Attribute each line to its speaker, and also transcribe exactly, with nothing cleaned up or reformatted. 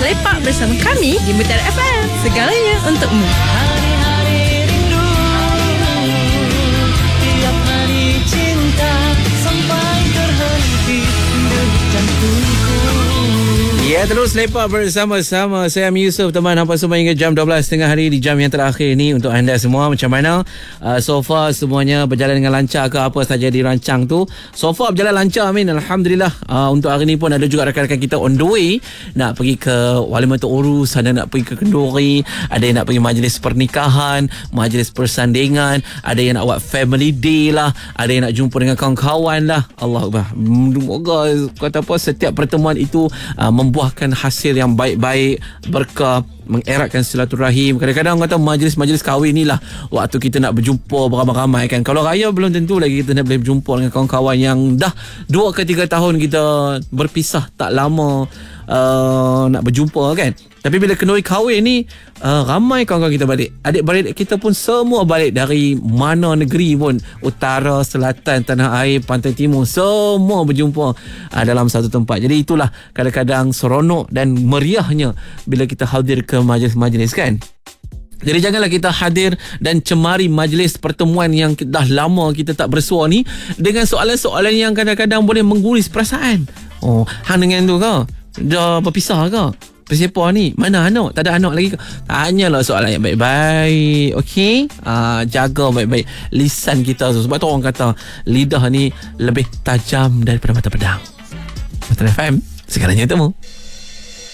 Speaker 1: lepak bersama kami di Mutiara F M. Segalanya untukmu.
Speaker 2: Hari-hari rindu, tiap hari cinta sampai terhenti degup jantungku.
Speaker 3: Ya, terus lepak bersama-sama. Saya Am Yusof, teman hampa semua hingga jam dua belas tengah hari di jam yang terakhir ni untuk anda semua. Macam mana? Uh, so far semuanya berjalan dengan lancar ke apa saja dirancang tu? So far berjalan lancar, Amin. Alhamdulillah. Uh, untuk hari ni pun ada juga rakan-rakan kita on the way nak pergi ke Wali Mata Urus, ada nak pergi ke Kenduri, ada yang nak pergi majlis pernikahan, majlis persandingan, ada yang nak buat family day lah, ada yang nak jumpa dengan kawan-kawan lah. Allah Akbar. Moga kata apa, setiap pertemuan itu uh, membuat buahkan hasil yang baik-baik, berkah, mengeratkan silaturahim. Kadang-kadang kata majlis-majlis kahwin ni lah waktu kita nak berjumpa beramai-ramai kan. Kalau raya belum tentu lagi kita nak boleh berjumpa dengan kawan-kawan yang dah dua ke tiga tahun kita berpisah, tak lama uh, nak berjumpa kan. Tapi bila kenduri kahwin ni, uh, ramai kawan-kawan kita balik. Adik-beradik kita pun semua balik dari mana negeri pun. Utara, selatan, tanah air, pantai timur, semua berjumpa uh, dalam satu tempat. Jadi itulah kadang-kadang seronok dan meriahnya bila kita hadir ke majlis-majlis kan. Jadi janganlah kita hadir dan cemari majlis pertemuan yang dah lama kita tak bersua ni dengan soalan-soalan yang kadang-kadang boleh mengguris perasaan. Oh, hang dengan tu ke? Dah berpisah ke? Siapa ni? Mana anak? Tak ada anak lagi ke? Tanyalah soalan yang baik-baik. Okey? Uh, jaga baik-baik lisan kita tu. Sebab tu orang kata lidah ni lebih tajam daripada mata pedang. Mutiara F M, segalanya temu.